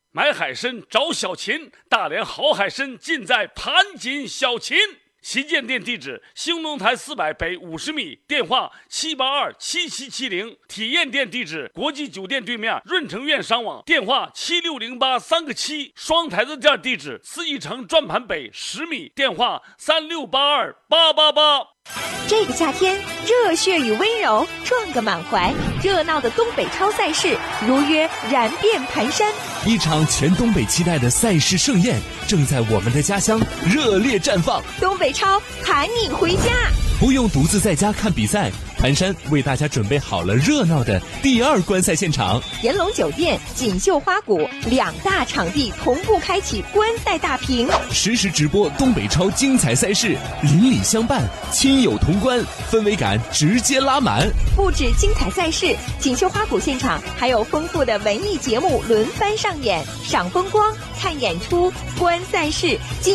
买海参找小秦，大连好海参尽在盘锦小秦。旗舰店地址：兴隆台400北50米，电话7827770。体验店地址：国际酒店对面润城苑商网，电话7608-3个7。双台子店地址：四季城转盘北10米，电话3682-888。 这个夏天，热血与温柔撞个满怀，热闹的东北超赛事如约燃遍盘山。 一场全东北期待的赛事盛宴正在我们的家乡热烈绽放。 东北超喊你回家， 不用独自在家看比赛，盘山为大家准备好了热闹的第2观赛现场。 炎龙酒店、锦绣花谷2大场地同步开启观赛大屏， 实时直播东北超精彩赛事，邻里相伴，亲友同观，氛围感直接拉满。 不止精彩赛事，锦绣花谷现场还有丰富的文艺节目轮番上演，赏风光、看演出、观赛事。